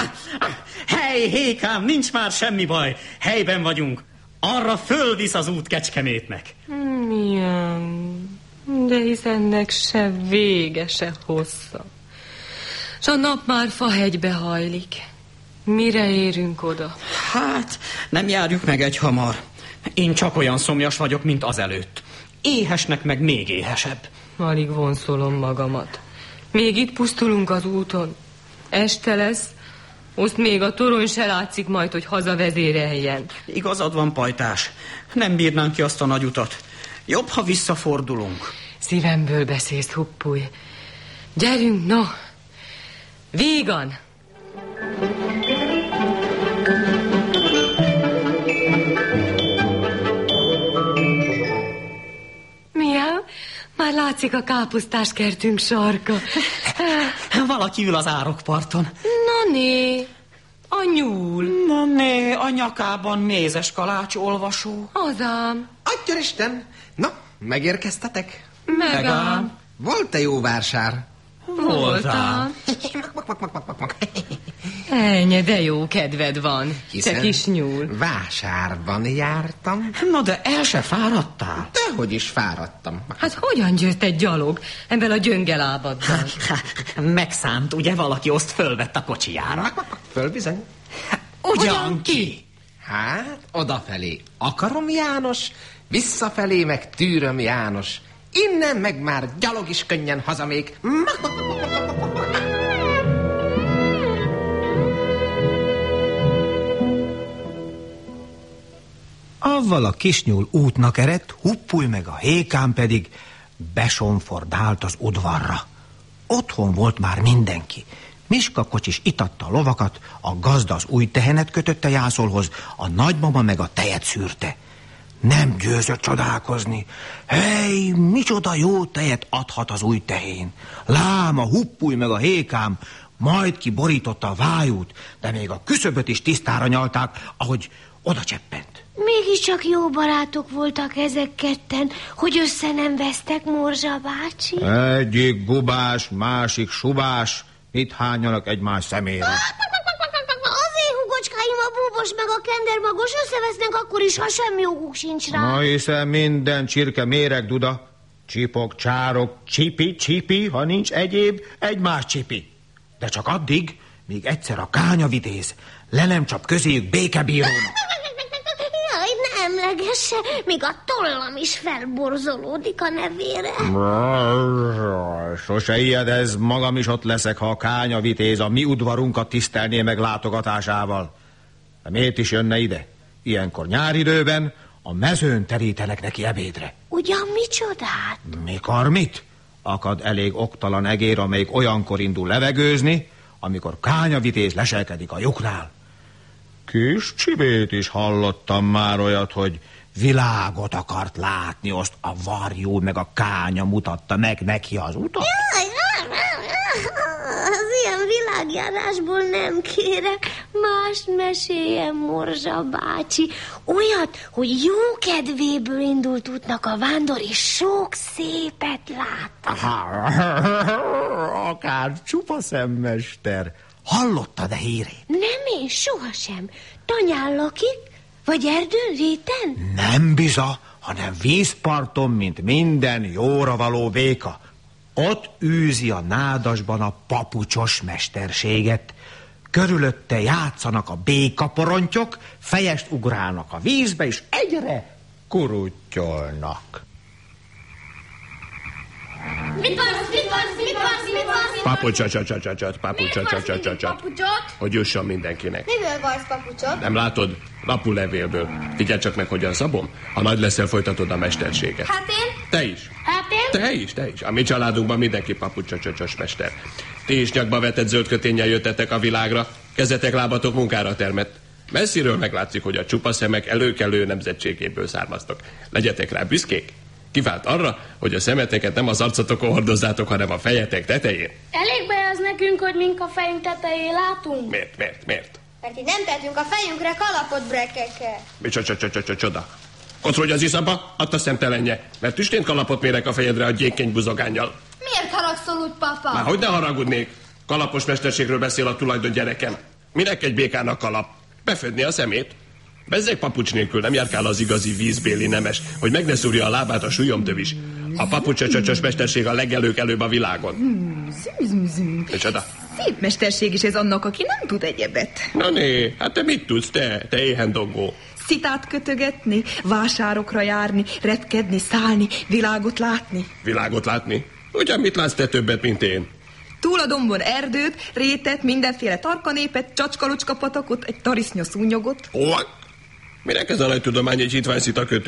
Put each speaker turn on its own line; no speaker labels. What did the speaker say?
Hely, Hékám, nincs már semmi baj. Helyben vagyunk. Arra fölvisz az út Kecskemétnek.
Milyen? De hisz ennek se vége, se hossza. S a nap már Fahegybe hajlik. Mire érünk oda?
Hát, nem járjuk meg egyhamar. Én csak olyan szomjas vagyok, mint azelőtt. Éhesnek meg még éhesebb.
Alig vonszolom magamat. Még itt pusztulunk az úton. Este lesz, azt még a torony se látszik majd, hogy hazavezéreljen.
Igazad van, pajtás. Nem bírnánk ki azt a nagy utat. Jobb, ha visszafordulunk.
Szívemből beszélsz, Huppuly. Gyerünk, no! Vígan! Milyen? Már látszik a káposztás kertünk sarka.
Valaki ül az árokparton.
Na né, a nyúl.
Na né, a nyakában mézes kalács olvasó.
Azám.
Adjon Isten! Na, megérkeztetek?
Megám.
Volt-e jó vásár?
Voltam. Ennyi, de jó kedved van, te kis nyúl.
Vásárban jártam.
Na de el se fáradtál?
Dehogy is fáradtam.
Hát hogyan győzted gyalog ebben a gyöngelábaddal?
Megszánt, ugye valaki azt fölvett a kocsijára?
Fölbizony.
Ugyan ki?
Hát, odafelé akarom János, visszafelé meg tűröm János. Innen meg már gyalog is könnyen hazamék.
Avval a kisnyúl útnak eredt, Huppuly meg a Hékám pedig besonfordált az udvarra. Otthon volt már mindenki. Miska kocsis itatta a lovakat, a gazda az új tehenet kötötte jászolhoz, a nagymama meg a tejet szűrte. Nem győzött csodálkozni. Hey, micsoda jó tejet adhat az új tehén. Lám, a Huppuly meg a Hékám majd kiborította a vájút, de még a küszöböt is tisztára nyalták, ahogy oda cseppent.
Mégiscsak jó barátok voltak ezek ketten, hogy össze nem vesztek, Morzsa bácsi.
Egyik gubás, másik subás, mit hányanak egymás szemére?
Az én hugocskáim, a búbos meg a kendermagos összevesznek akkor is, ha semmi joguk sincs rá.
Na hiszen minden csirke méreg, Duda. Csipok, csárok, csipi, ha nincs egyéb, egymás csipi. De csak addig, míg egyszer a kányavitéz le nem csap közéjük békebírónak.
Jaj, ne emlegesse, még a tollam is felborzolódik a nevére.
Sose ijedezz, magam is ott leszek, ha a kányavitéz a mi udvarunkat tisztelné meg látogatásával. De miért is jönne ide? Ilyenkor nyáridőben a mezőn terítenek neki ebédre.
Ugyan micsodát?
Mikor mit? Akad elég oktalan egér, amelyik olyankor indul levegőzni, amikor kányavitéz leselkedik a lyuknál. Kis Csibét is hallottam már olyat, hogy világot akart látni, azt a varjú meg a kánya mutatta meg neki az utat.
Jaj, az ilyen világjárásból nem kérek. Mást meséljen, Morzsa bácsi. Olyat, hogy jó kedvéből indult útnak a vándor, és sok szépet lát.
Akár csupa szemmester. Hallottad-e hírét?
Nem, én sohasem. Tanyán lakik? Vagy erdőn, réten?
Nem biza, hanem vízparton, mint minden jóra való béka. Ott űzi a nádasban a papucsos mesterséget. Körülötte játszanak a békaporontyok, fejest ugrálnak a vízbe, és egyre kurutyolnak.
Mit van?
Papucsot. Hogy jusson mindenkinek.
Miből varsz papucsot?
Nem látod? Lapulevélből. Figyelj csak meg, hogyan szabom. Ha nagy leszel, folytatod a mesterséget.
Hát én?
Te is.
Hát én?
Te is. A mi családunkban mindenki papucsocsos mester. Ti is nyakba vetett zöld köténnyel jöttetek a világra. Kezetek, lábatok munkára termett. Messziről meglátszik, hogy a csupa szemek előkelő nemzetségéből származtok. Legyetek rá büszkék. Kivált arra, hogy a szemeteket nem az arcotokon hordozzátok, hanem a fejetek tetején.
Elég bejaz nekünk, hogy mink a fejünk tetején látunk?
Miért?
Mert így nem tettünk a fejünkre kalapot, brekeke.
Mi csoda? Kocrodj az iszaba, adta szemtelenje, mert tüstént kalapot mérek a fejedre a gyékény buzogánnyal.
Miért haragszol úgy, papa?
Már hogy ne haragudnék? Kalapos mesterségről beszél a tulajdon gyerekem. Minek egy békának kalap? Befödni a szemét? Bezzeg papucs nélkül nem járkál az igazi vízbéli nemes, hogy meg ne szúrja a lábát a súlyomtövis. A papucsacsacsos mesterség a legelőkelőbb a világon. Micsoda?
Szép mesterség is ez annak, aki nem tud egyebet.
Na né, hát te mit tudsz, te éhen dongó?
Szitát kötögetni, vásárokra járni, repkedni, szállni, világot látni.
Világot látni? Ugyan mit látsz te többet, mint én?
Túl a dombon erdőt, rétet, mindenféle tarkanépet, csacskalocska patakot, egy tarisznya szúnyogot.
What? Minek ez a nagy tudomány egy hitványszita kötő?